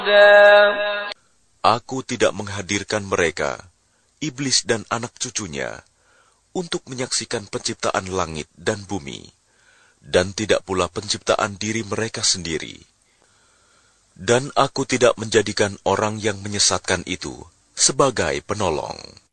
Aku tidak menghadirkan mereka, iblis dan anak cucunya, untuk menyaksikan penciptaan langit dan bumi, dan tidak pula penciptaan diri mereka sendiri. Dan aku tidak menjadikan orang yang menyesatkan itu sebagai penolong.